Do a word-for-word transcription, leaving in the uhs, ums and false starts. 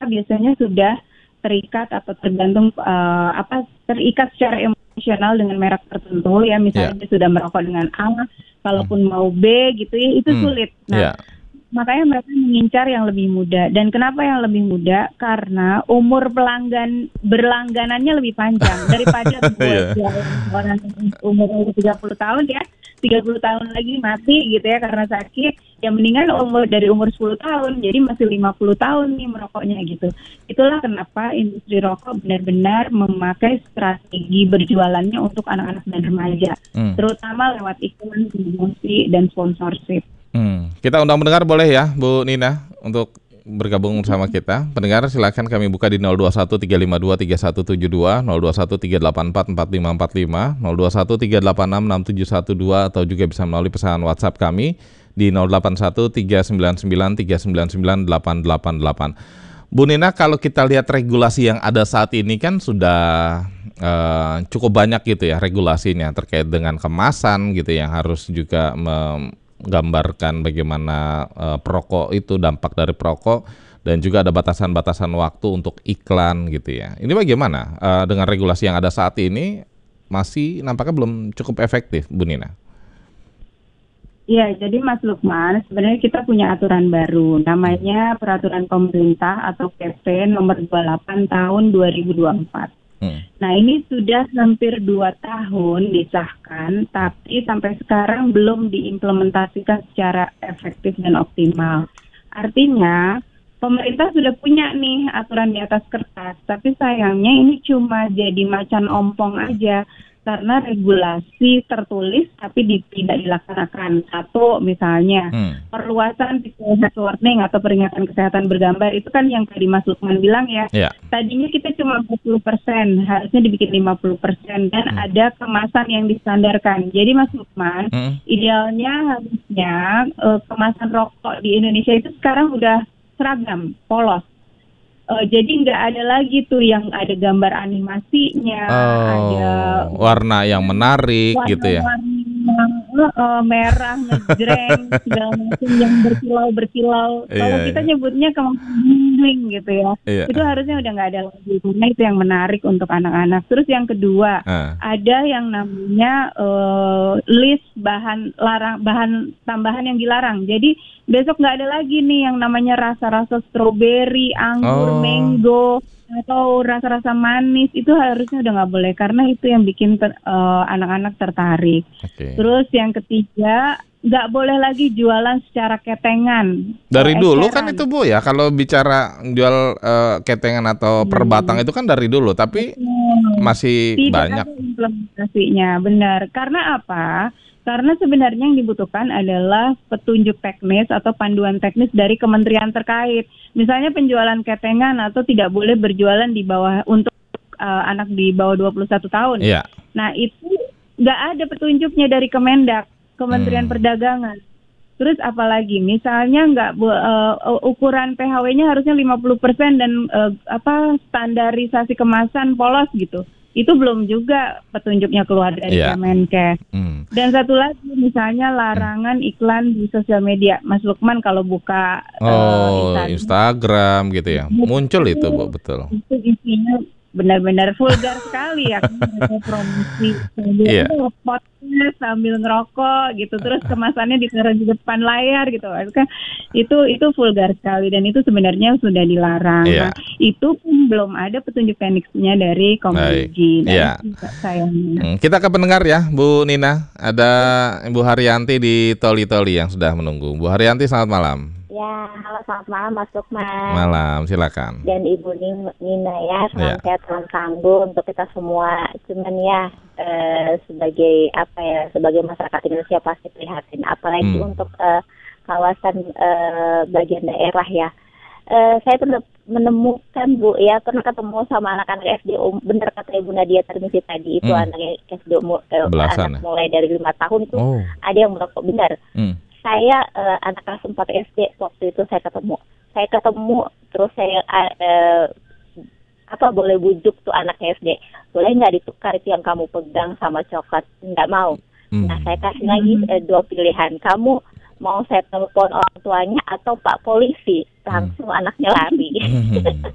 biasanya sudah terikat atau tergantung uh, apa terikat secara emosional dengan merek tertentu ya, misalnya yeah. dia sudah merokok dengan A, kalaupun hmm. mau B gitu ya, itu hmm. sulit. Nah, yeah. makanya mereka mengincar yang lebih muda. Dan kenapa yang lebih muda? Karena umur pelanggan berlangganannya lebih panjang daripada buat yeah. orang umur tiga puluh tahun ya, tiga puluh tahun lagi mati gitu ya karena sakit. Ya mendingan umur dari umur sepuluh tahun, jadi masih lima puluh tahun nih merokoknya gitu. Itulah kenapa industri rokok benar-benar memakai strategi berjualannya untuk anak-anak dan remaja, hmm. terutama lewat iklan, promosi, dan sponsorship. Hmm. Kita undang pendengar boleh ya Bu Nina untuk bergabung bersama kita. Pendengar silakan kami buka di nol dua satu tiga lima dua tiga satu tujuh dua, nol dua satu tiga delapan empat empat lima empat lima, nol dua satu tiga delapan enam enam tujuh satu dua, atau juga bisa melalui pesan WhatsApp kami di nol delapan satu tiga sembilan sembilan tiga sembilan sembilan delapan delapan delapan. Bu Nina, kalau kita lihat regulasi yang ada saat ini kan sudah uh, cukup banyak gitu ya regulasinya terkait dengan kemasan gitu yang harus juga menggambarkan bagaimana uh, perokok itu, dampak dari perokok, dan juga ada batasan-batasan waktu untuk iklan gitu ya. Ini bagaimana uh, dengan regulasi yang ada saat ini masih nampaknya belum cukup efektif, Bu Nina? Iya, jadi Mas Lukman, sebenarnya kita punya aturan baru, namanya Peraturan Pemerintah atau P P nomor dua puluh delapan tahun dua ribu dua puluh empat. Hmm. Nah, ini sudah hampir dua tahun disahkan, tapi sampai sekarang belum diimplementasikan secara efektif dan optimal. Artinya, pemerintah sudah punya nih aturan di atas kertas, tapi sayangnya ini cuma jadi macan ompong aja. Karena regulasi tertulis tapi di, tidak dilaksanakan. Satu misalnya hmm. perluasan health warning atau peringatan kesehatan bergambar, itu kan yang tadi Mas Lukman bilang ya. Yeah. Tadinya kita cuma empat puluh persen, harusnya dibikin lima puluh persen, dan hmm. ada kemasan yang distandarkan. Jadi Mas Lukman, hmm. idealnya harusnya uh, kemasan rokok di Indonesia itu sekarang udah seragam, polos. Uh, jadi nggak ada lagi tuh yang ada gambar animasinya, oh, ada warna yang menarik warna gitu ya. Warna uh, merah, ngejreng, segala macam yang berkilau-berkilau. Yeah, Kalau kita yeah. nyebutnya kemasan gitu ya. Yeah. Itu harusnya udah nggak ada lagi, karena itu yang menarik untuk anak-anak. Terus yang kedua, uh. ada yang namanya uh, list bahan larang, bahan tambahan yang dilarang. Jadi besok nggak ada lagi nih yang namanya rasa-rasa stroberi, anggur, oh. mango, atau rasa-rasa manis. Itu harusnya udah nggak boleh, karena itu yang bikin ter, uh, anak-anak tertarik. Okay. Terus yang ketiga, nggak boleh lagi jualan secara ketengan. Dari dulu kan itu Bu ya, kalau bicara jual uh, ketengan atau per batang hmm. itu kan dari dulu, tapi hmm. masih Tidak banyak. Tidak ada implementasinya, benar. Karena apa? Karena sebenarnya yang dibutuhkan adalah petunjuk teknis atau panduan teknis dari kementerian terkait. Misalnya penjualan ketengan atau tidak boleh berjualan di bawah untuk uh, anak di bawah dua puluh satu tahun. Yeah. Nah, itu nggak ada petunjuknya dari Kemendak, Kementerian hmm. Perdagangan. Terus apalagi misalnya nggak uh, ukuran P H W-nya harusnya lima puluh persen dan uh, apa standarisasi kemasan polos gitu. Itu belum juga petunjuknya keluar dari yeah. Kemenkes. Hmm. Dan satu lagi misalnya larangan hmm. iklan di sosial media. Mas Lukman kalau buka oh, uh, Instagram, Instagram gitu ya, muncul itu Bu, betul. Itu isinya benar-benar vulgar sekali ya, promosi sambil yeah. podcast sambil ngerokok gitu, terus kemasannya ditaruh di depan layar gitu kan, itu itu vulgar sekali dan itu sebenarnya sudah dilarang. Yeah. Nah, itu pun belum ada petunjuk teknisnya dari Komuji. Yeah. Hmm, kita ke pendengar ya Bu Nina, ada Ibu Haryanti di Toli Toli yang sudah menunggu. Bu Haryanti, selamat malam. Ya, halo, selamat malam Mas Lukman. Malam, silakan. Dan Ibu Nina ya, salam sehat, salam tangguh untuk kita semua. Cuman ya, eh, sebagai apa ya, sebagai masyarakat Indonesia pasti prihatin, apalagi hmm. untuk eh, kawasan eh, bagian daerah ya. Eh, saya pernah menemukan Bu ya, pernah ketemu sama anak-anak S D, um, benar kata Ibu Nadia Tarmizi tadi, itu hmm. anak S D umur eh, anak ya? mulai dari lima tahun itu oh. ada yang merokok, benar. Hmm. Saya uh, anak kelas empat S D waktu itu saya ketemu. Saya ketemu terus saya uh, apa boleh bujuk tuh anak S D. Boleh nggak ditukar itu yang kamu pegang sama coklat? Nggak mau. Hmm. Nah, saya kasih lagi uh, dua pilihan. Kamu mau saya telepon orang tuanya atau Pak Polisi? Langsung hmm. anaknya lari.